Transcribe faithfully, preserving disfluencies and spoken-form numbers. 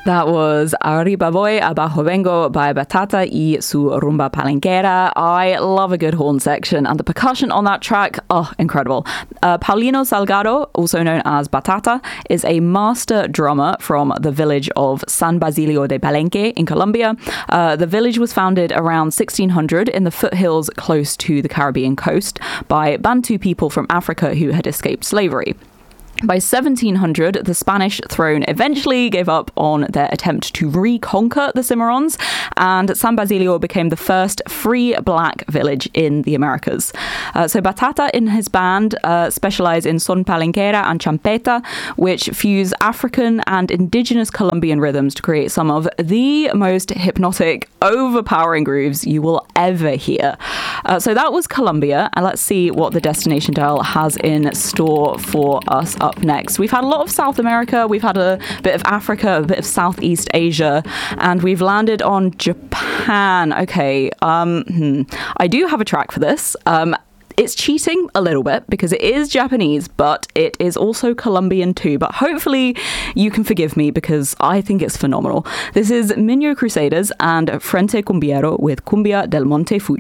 That was Arriba Voy, Abajo Vengo by Batata y su Rumba Palenquera. I love a good horn section, and the percussion on that track, oh, incredible. Uh, Paulino Salgado, also known as Batata, is a master drummer from the village of San Basilio de Palenque in Colombia. Uh, the village was founded around sixteen hundred in the foothills close to the Caribbean coast by Bantu people from Africa who had escaped slavery. By seventeen hundred, the Spanish throne eventually gave up on their attempt to reconquer the Cimarrons, and San Basilio became the first free black village in the Americas. Uh, so Batata and his band uh, specialize in son palenquera and champeta, which fuse African and indigenous Colombian rhythms to create some of the most hypnotic, overpowering grooves you will ever hear. Uh, so that was Colombia, and let's see what the Destination Dial has in store for us up next. We've had a lot of South America, we've had a bit of Africa, a bit of Southeast Asia, and we've landed on Japan. Okay, um, hmm. I do have a track for this. Um, It's cheating a little bit because it is Japanese, but it is also Colombian too. But hopefully you can forgive me because I think it's phenomenal. This is Minho Crusaders and Frente Cumbiero with Cumbia del Monte Fuji.